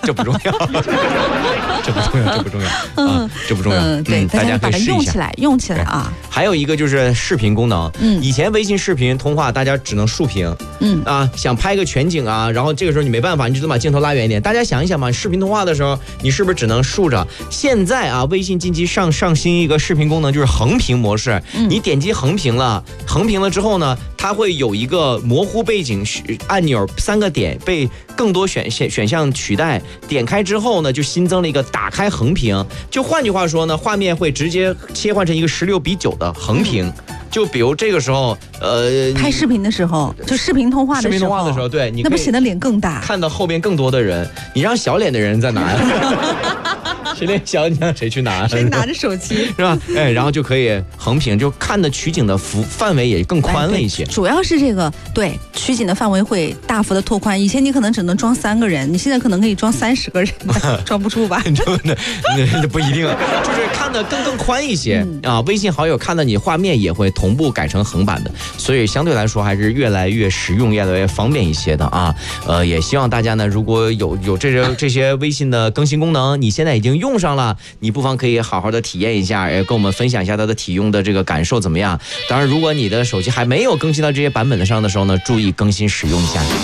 这不重要，这不重要，这不重要啊，这不重要。 对，大家把它用起来，用起来啊。 还有一个就是视频功能，以前微信视频通话大家只能竖屏，想拍个全景啊，然后这个时候你没办法，你只能把镜头拉远一点。大家想一想嘛，视频通话的时候你是不是只能竖着？现在啊，微信近期上新一个视频功能，就是横屏模式。你点击横屏了之后呢，它会有一个模糊背景按钮，3个点被更多选项取代。点开之后呢，就新增了一个打开横屏。就换句话说呢，画面会直接切换成一个16:9的横屏。就比如这个时候， 拍视频的时候，就视频通话的时候， 对，你那不显得脸更大， 看到后边更多的人。你让小脸的人在哪呀？谁脸小，你让谁去拿？ 谁拿着手机是吧？然后就可以横屏，就看的取景的范围也更宽了一些。 主要是这个，对，取景的范围会大幅的拓宽。以前你可能只能装3个人，你现在可能可以装30个人，装不住吧？ 那不一定，就是看的更宽一些啊。微信好友看到你画面也会同步改成横版的，所以相对来说还是越来越实用、越来越方便一些的啊。也希望大家呢，如果有这些微信的更新功能，你现在已经用上了，你不妨可以好好的体验一下，跟我们分享一下它的体用的这个感受怎么样。当然，如果你的手机还没有更新到这些版本上的时候呢，注意更新使用一下。